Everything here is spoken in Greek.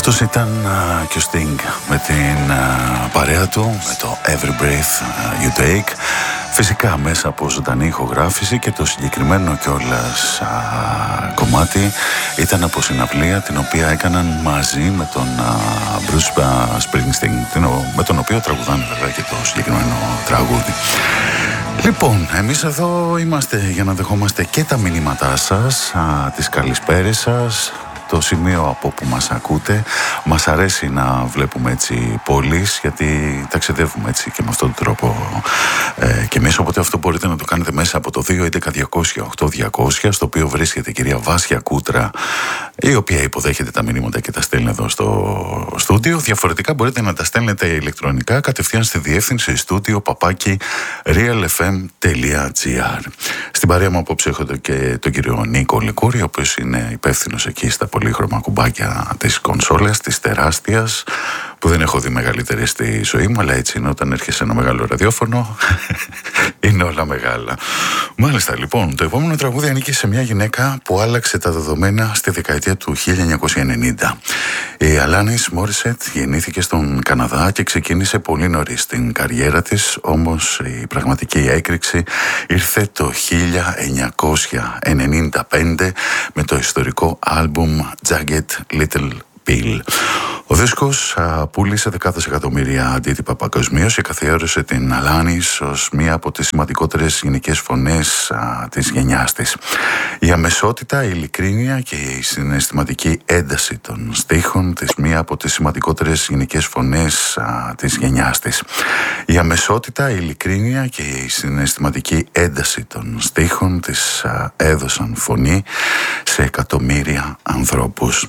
Αυτός ήταν και ο Sting με την παρέα του, με το Every Breath You Take, φυσικά μέσα από ζωντανή ηχογράφηση, και το συγκεκριμένο κιόλας κομμάτι ήταν από συναυλία την οποία έκαναν μαζί με τον Bruce Springsteen, με τον οποίο τραγουδάνε βέβαια και το συγκεκριμένο τραγούδι. Λοιπόν, εμείς εδώ είμαστε για να δεχόμαστε και τα μηνύματά σας, τις καλησπέρες σας, το σημείο από που μας ακούτε. Μας αρέσει να βλέπουμε έτσι πόλεις, γιατί ταξιδεύουμε έτσι και με αυτόν τον τρόπο και εμείς, οπότε αυτό μπορείτε να το κάνετε μέσα από το 211-200-8200, στο οποίο βρίσκεται η κυρία Βάσια Κούτρα, η οποία υποδέχεται τα μηνύματα και τα στέλνει εδώ στο στούντιο. Διαφορετικά μπορείτε να τα στέλνετε ηλεκτρονικά κατευθείαν στη διεύθυνση στούντιο @realfm.gr. Στην παρέα μου απόψε έχω και τον κύριο Νίκο Λικούρη, ο οποίος είναι υπεύθυνος εκεί στα πολύχρωμα κουμπάκια της κονσόλας, της τεράστιας, που δεν έχω δει μεγαλύτερη στη ζωή μου, αλλά έτσι είναι όταν έρχεσαι σε ένα μεγάλο ραδιόφωνο. Είναι όλα μεγάλα. Μάλιστα, λοιπόν, το επόμενο τραγούδι ανήκει σε μια γυναίκα που άλλαξε τα δεδομένα στη δεκαετία του 1990. Η Αλάνις Μόρισετ γεννήθηκε στον Καναδά και ξεκίνησε πολύ νωρίς την καριέρα της, όμως η πραγματική έκρηξη ήρθε το 1995 με το ιστορικό άλμπουμ Jagged Little Pill. Ο δίσκος πούλησε δεκάδες εκατομμύρια αντίτυπα παγκοσμίως και καθιέρωσε την Αλάνις ως μία από τις σημαντικότερες γυναικές φωνές της γενιάς της. Η αμεσότητα, η ειλικρίνεια και η συναισθηματική ένταση των στίχων της, μία από τις σημαντικότερες γυναικές φωνές της γενιάς της. Η αμεσότητα, η ειλικρίνεια και η συναισθηματική ένταση των στίχων της έδωσαν φωνή σε εκατομμύρια ανθρώπους.